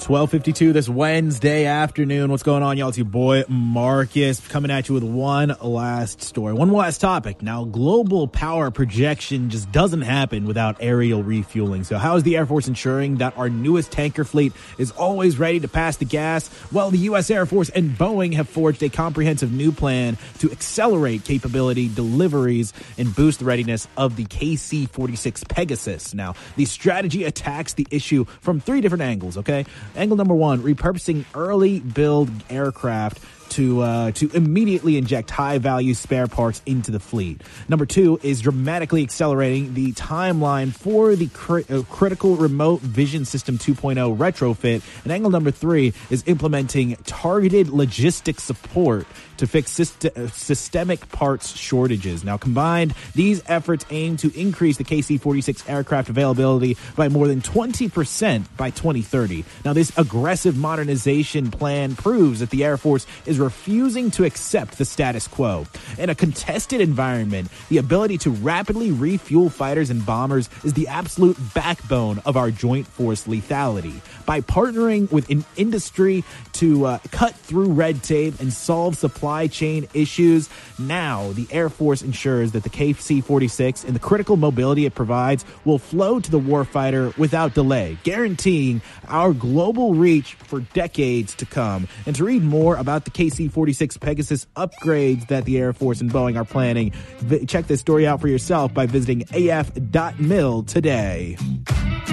12:52 this Wednesday afternoon. What's going on, y'all? It's your boy Marcus coming at you with one last story, one last topic. Now, global power projection just doesn't happen without aerial refueling. So how is the Air Force ensuring that our newest tanker fleet is always ready to pass the gas? Well, the U.S. Air Force and Boeing have forged a comprehensive new plan to accelerate capability deliveries and boost the readiness of the KC-46 Pegasus. Now, the strategy attacks the issue from three different angles, okay? Angle number one, repurposing early build aircraft to immediately inject high-value spare parts into the fleet. Number two is dramatically accelerating the timeline for the critical remote vision system 2.0 retrofit. And angle number three is implementing targeted logistics support to fix systemic parts shortages. Now, combined, these efforts aim to increase the KC-46 aircraft availability by more than 20% by 2030. Now, this aggressive modernization plan proves that the Air Force is refusing to accept the status quo. In a contested environment, the ability to rapidly refuel fighters and bombers is the absolute backbone of our joint force lethality. By partnering with an industry to cut through red tape and solve supply chain issues, now the Air Force ensures that the KC-46 and the critical mobility it provides will flow to the warfighter without delay, guaranteeing our global reach for decades to come. And to read more about the KC-46 Pegasus upgrades that the Air Force and Boeing are planning, check this story out for yourself by visiting af.mil today.